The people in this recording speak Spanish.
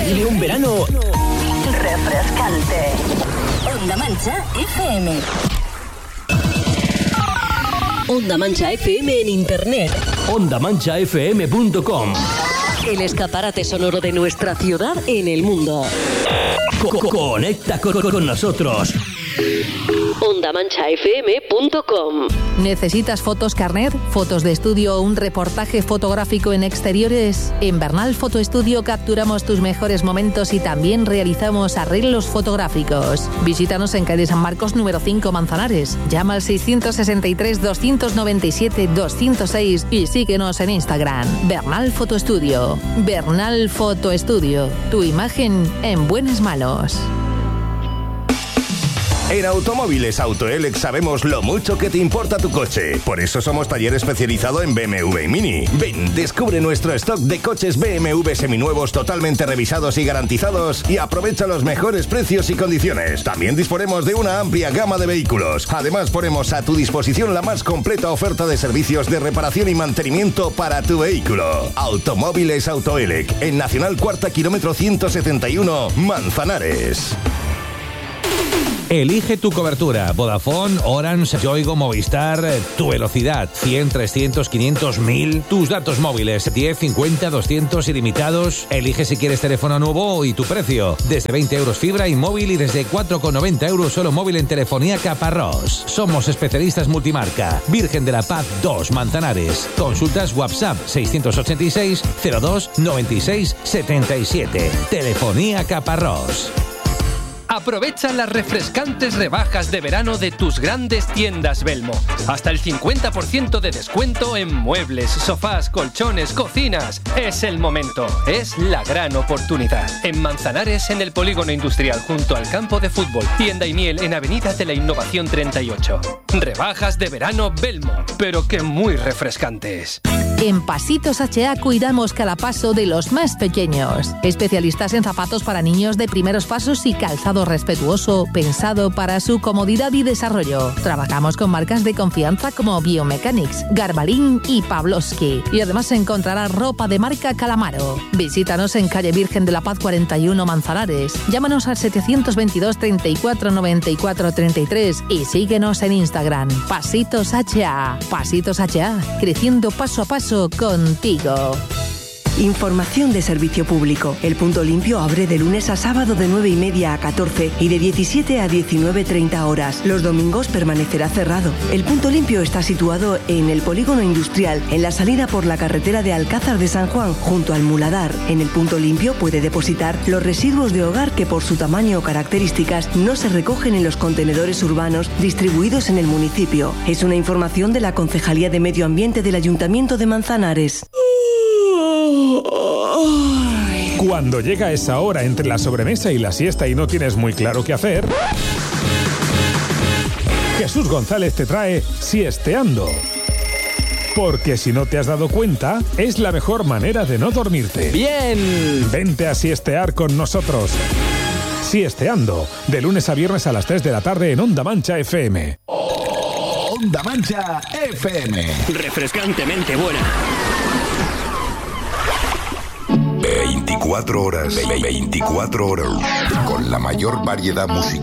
Vive un verano refrescante. Onda Mancha FM. Onda Mancha FM en internet. OndaManchaFM.com. El escaparate sonoro de nuestra ciudad en el mundo. Conecta con nosotros. OndaManchaFM.com. ¿Necesitas fotos carnet, fotos de estudio o un reportaje fotográfico en exteriores? En Bernal Photo Studio capturamos tus mejores momentos y también realizamos arreglos fotográficos. Visítanos en calle San Marcos número 5 Manzanares. Llama al 663-297-206 y síguenos en Instagram. Bernal Photo Studio. Bernal Photo Studio. Tu imagen en buenas manos. En Automóviles Autoelec sabemos lo mucho que te importa tu coche. Por eso somos taller especializado en BMW y Mini. Ven, descubre nuestro stock de coches BMW seminuevos totalmente revisados y garantizados y aprovecha los mejores precios y condiciones. También disponemos de una amplia gama de vehículos. Además, ponemos a tu disposición la más completa oferta de servicios de reparación y mantenimiento para tu vehículo. Automóviles Autoelec, en Nacional Cuarta, kilómetro 171, Manzanares. Elige tu cobertura. Vodafone, Orange, Yoigo, Movistar. Tu velocidad. 100, 300, 500, 1000. Tus datos móviles. 10, 50, 200 ilimitados. Elige si quieres teléfono nuevo y tu precio. Desde 20 euros fibra y móvil y desde 4,90 euros solo móvil en telefonía Caparrós. Somos especialistas multimarca. Virgen de la Paz 2, Manzanares. Consultas WhatsApp 686 02 96 77. Telefonía Caparrós. Aprovecha las refrescantes rebajas de verano de tus grandes tiendas Belmo. Hasta el 50% de descuento en muebles, sofás, colchones, cocinas. Es el momento, es la gran oportunidad. En Manzanares, en el Polígono Industrial, junto al campo de fútbol. Tienda y miel en Avenida de la Innovación 38. Rebajas de verano Belmo, pero que muy refrescantes. En Pasitos H.A. cuidamos cada paso de los más pequeños. Especialistas en zapatos para niños de primeros pasos y calzado respetuoso, pensado para su comodidad y desarrollo. Trabajamos con marcas de confianza como Biomechanics, Garbalín y Pavlovsky. Y además encontrarás ropa de marca Calamaro. Visítanos en calle Virgen de la Paz 41 Manzanares. Llámanos al 722 34 94 33 y síguenos en Instagram. Pasitos H.A. Pasitos H.A. Creciendo paso a paso contigo. Información de servicio público. El Punto Limpio abre de lunes a sábado de 9:30 a 14 y de 17 a 19:30 horas. Los domingos permanecerá cerrado. El Punto Limpio está situado en el Polígono Industrial, en la salida por la carretera de Alcázar de San Juan, junto al Muladar. En el Punto Limpio puede depositar los residuos de hogar que por su tamaño o características no se recogen en los contenedores urbanos distribuidos en el municipio. Es una información de la Concejalía de Medio Ambiente del Ayuntamiento de Manzanares. Cuando llega esa hora entre la sobremesa y la siesta y no tienes muy claro qué hacer, Jesús González te trae Siesteando. Porque si no te has dado cuenta, es la mejor manera de no dormirte. ¡Bien! Vente a siestear con nosotros. Siesteando, de lunes a viernes a las 3 de la tarde en Onda Mancha FM. Onda Mancha FM. Refrescantemente buena. 24 horas. 24 horas. Con la mayor variedad musical.